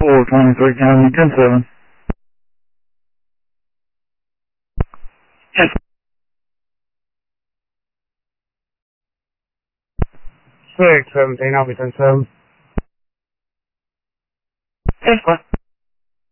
423 County 107. Yes. 617, I'll be 107. Yes, what?